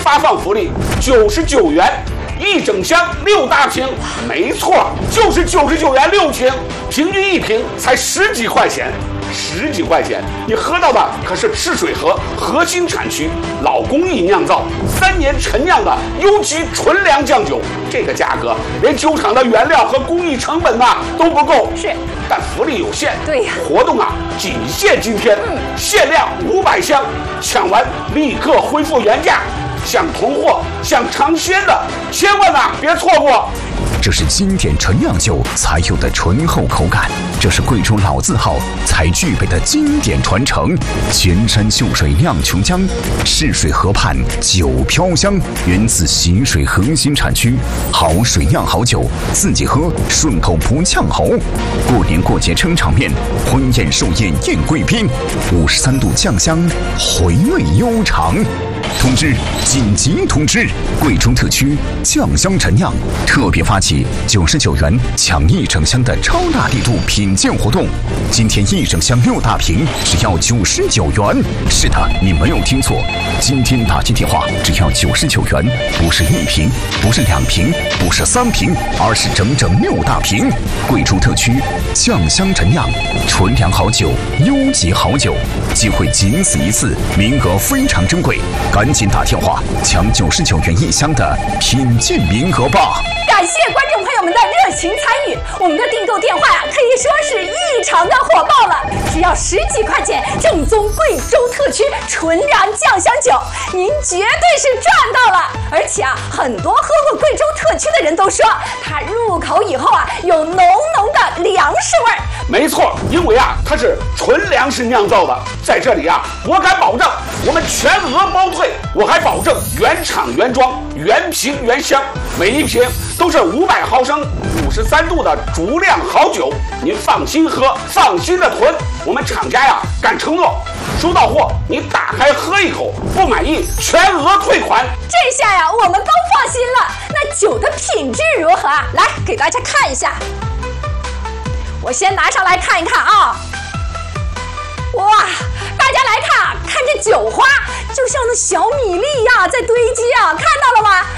发放福利，99元1整箱6大瓶，没错，就是99元6瓶，平均一瓶才10几块钱。10几块钱，你喝到的可是赤水河核心产区老工艺酿造3年陈酿的优级纯粮酱酒，这个价格连酒厂的原料和工艺成本都不够。 是， 但福利有限。 对呀， 活动仅限今天，限量500箱，抢完立刻恢复原价。想囤货、想尝鲜的，千万别错过。 这是经典纯酿酒才有的醇厚口感，这是贵州老字号才具备的经典传承。泉山秀水酿琼浆，逝水河畔酒飘香，源自习水核心产区，好水酿好酒，自己喝顺口不呛喉。过年过节撑场面，婚宴寿宴宴贵宾，53度酱香，回味悠长。通知！紧急通知！贵州特区酱香陈酿特别发起99元抢1整箱的超大力度品鉴活动，今天1整箱6大瓶只要99元。是的，你没有听错，今天打进电话只要99元，不是1瓶，不是2瓶，不是3瓶，而是整整6大瓶。贵州特区酱香陈酿，纯粮好酒，优级好酒，机会仅此一次，名额非常珍贵。赶紧打电话抢99元1箱的品鉴名额吧！ 感谢观众朋友们的热情参与，我们的订购电话可以说是异常的火爆了，只要10几块钱，正宗贵州特区纯粮酱香酒，您绝对是赚到了！而且很多喝过贵州特区的人都说，它入口以后有浓浓的粮食味儿。 没错，因为它是纯粮食酿造的，在这里我敢保证，我们全额包退，我还保证原厂原装、原瓶原箱，每一瓶都是500毫升、53度的足量好酒，您放心喝，放心的囤。我们厂家敢承诺，收到货你打开喝一口，不满意全额退款。 这下我们都放心了。那酒的品质如何来给大家看一下。我先拿上来看一看哇，大家来看这酒花，就像那小米粒一样在堆积看到了吗？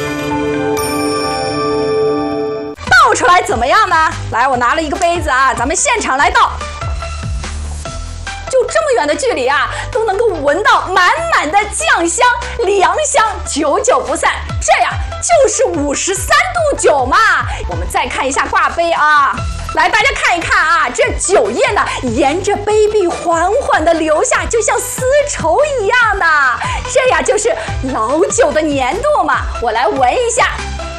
倒出来怎么样呢？来，我拿了一个杯子咱们现场来倒。就这么远的距离都能够闻到满满的酱香、粮香，久久不散。这就是53度酒嘛。我们再看一下挂杯来，大家看一看这酒液呢，沿着杯壁缓缓地流下，就像丝绸一样的。这就是老酒的粘度嘛。我来闻一下，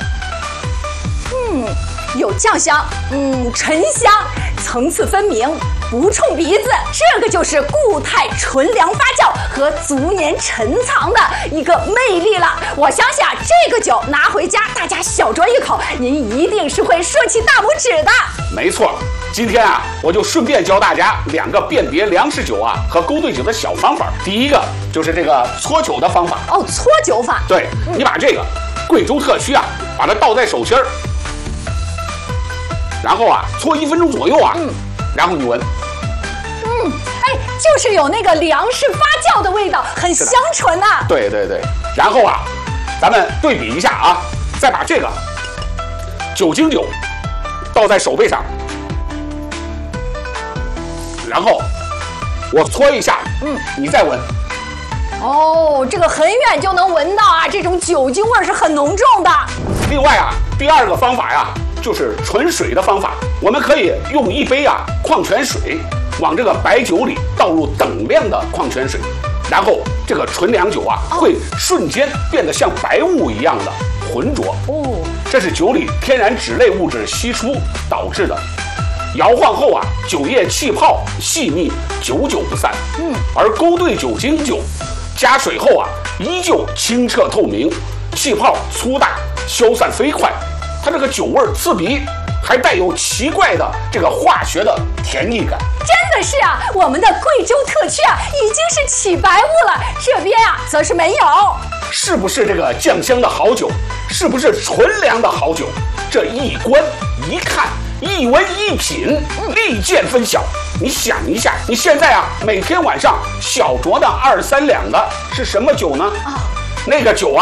有酱香，沉香，层次分明，不冲鼻子。这个就是固态纯粮发酵和足年陈藏的一个魅力了。我相信这个酒拿回家，大家小酌一口，您一定是会竖起大拇指的。 没错，今天我就顺便教大家2个辨别粮食酒和勾兑酒的小方法。第一个就是这个搓酒的方法。 搓酒法。 对，你把这个贵州特区把它倒在手心儿，然后搓1分钟左右然后你闻。 就是有那个粮食发酵的味道，很香醇对对对，然后咱们对比一下再把这个酒精酒倒在手背上，然后我搓一下，你再闻。 这个很远就能闻到这种酒精味是很浓重的。 另外第2个方法就是纯水的方法，我们可以用1杯矿泉水往这个白酒里倒入等量的矿泉水，然后这个纯粮酒会瞬间变得像白雾一样的浑浊。这是酒里天然酯类物质析出导致的。摇晃后酒液气泡细密，久久不散。而勾兑酒精酒加水后依旧清澈透明，气泡粗大，消散飞快。它这个酒味刺鼻，还带有奇怪的这个化学的甜腻感。 真的是我们的贵州特区已经是起白雾了，这边则是没有。 是不是这个酱香的好酒？是不是纯粮的好酒？这一观一看一闻一品，立见分晓。你想一下，你现在每天晚上小酌的2、3两的是什么酒呢？那个酒